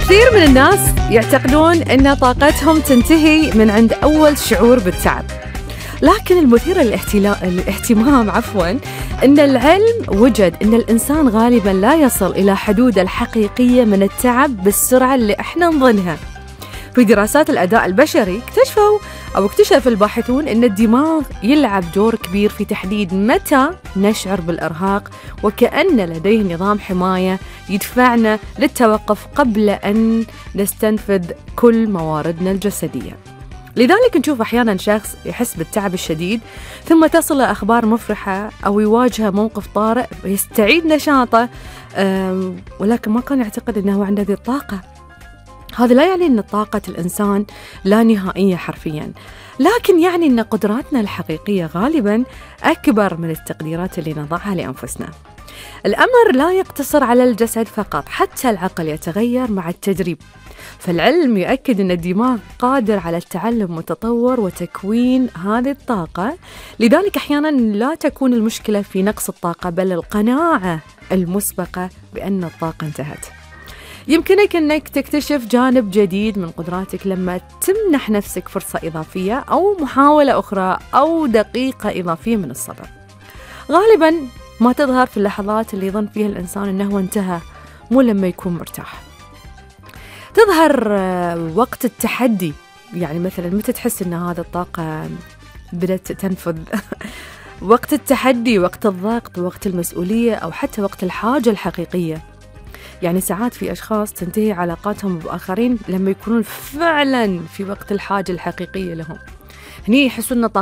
كثير من الناس يعتقدون أن طاقتهم تنتهي من عند أول شعور بالتعب، لكن المثير للاهتمام أن العلم وجد أن الإنسان غالباً لا يصل إلى حدوده الحقيقية من التعب بالسرعة اللي احنا نظنها. في دراسات الأداء البشري اكتشف الباحثون أن الدماغ يلعب دور كبير في تحديد متى نشعر بالإرهاق، وكأن لديه نظام حماية يدفعنا للتوقف قبل أن نستنفذ كل مواردنا الجسدية. لذلك نشوف أحياناً شخص يحس بالتعب الشديد ثم تصل أخبار مفرحة أو يواجه موقف طارئ ويستعيد نشاطه، ولكن ما كان يعتقد أنه عنده ذي الطاقة. هذا لا يعني أن طاقة الإنسان لا نهائية حرفياً، لكن يعني أن قدراتنا الحقيقية غالباً أكبر من التقديرات اللي نضعها لأنفسنا. الأمر لا يقتصر على الجسد فقط، حتى العقل يتغير مع التدريب. فالعلم يؤكد أن الدماغ قادر على التعلم والتطور وتكوين هذه الطاقة. لذلك أحياناً لا تكون المشكلة في نقص الطاقة، بل القناعة المسبقة بأن الطاقة انتهت. يمكنك أنك تكتشف جانب جديد من قدراتك لما تمنح نفسك فرصة إضافية أو محاولة أخرى أو دقيقة إضافية من الصبر. غالباً ما تظهر في اللحظات اللي يظن فيها الإنسان أنه انتهى، مو لما يكون مرتاح. تظهر وقت التحدي، يعني مثلاً متى تحس أن هذا الطاقة بدأت تنفذ وقت التحدي، وقت الضغط، وقت المسؤولية، أو حتى وقت الحاجة الحقيقية. يعني ساعات في أشخاص تنتهي علاقاتهم بآخرين لما يكونون فعلاً في وقت الحاجة الحقيقية لهم، هني يحسون